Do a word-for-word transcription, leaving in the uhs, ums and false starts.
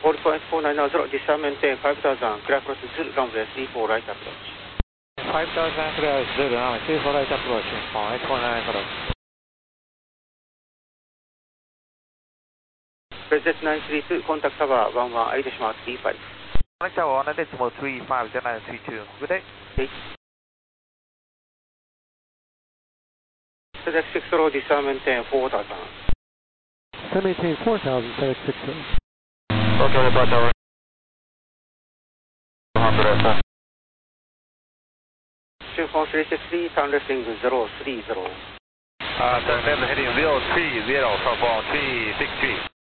Board point four nine zero, descend maintain five thousand, clear cross Zulu, runway three four right approach. five thousand clear Zulu, runway three four right approach, on eight four nine zero. Present nine three two, contact tower one one eight decimal three five. Contact tower one decimal three five, zero nine three two. Good day. Okay. Select six zero, descend maintain four thousand. Descend maintain four thousand, select six zero. Okay, report tower. Two three six three, turn left heading zero three zero. Uh, turn left heading zero three zero, from three six three.